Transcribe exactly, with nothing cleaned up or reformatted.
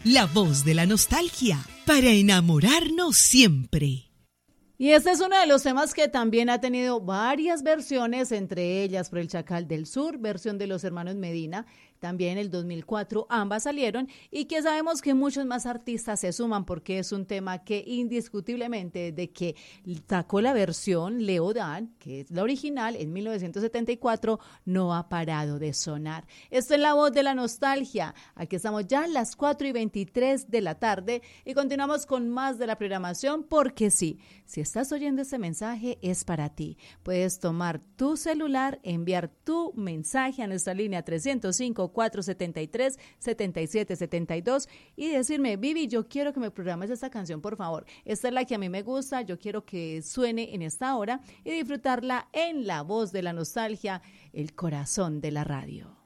la voz de la nostalgia, para enamorarnos siempre. Y este es uno de los temas que también ha tenido varias versiones, entre ellas por el Chacal del Sur, versión de los hermanos Medina, también en el dos mil cuatro ambas salieron, y que sabemos que muchos más artistas se suman porque es un tema que indiscutiblemente desde que sacó la versión Leo Dan, que es la original, en mil novecientos setenta y cuatro, no ha parado de sonar. Esto es La Voz de la Nostalgia. Aquí estamos ya a las cuatro y veintitrés de la tarde y continuamos con más de la programación, porque sí, si estás oyendo este mensaje es para ti. Puedes tomar tu celular, enviar tu mensaje a nuestra línea trescientos cinco, cuatrocientos setenta y tres, setenta y siete setenta y dos y decirme: Vivi, yo quiero que me programes esta canción, por favor. Esta es la que a mí me gusta, yo quiero que suene en esta hora y disfrutarla en La Voz de la Nostalgia, el corazón de la radio.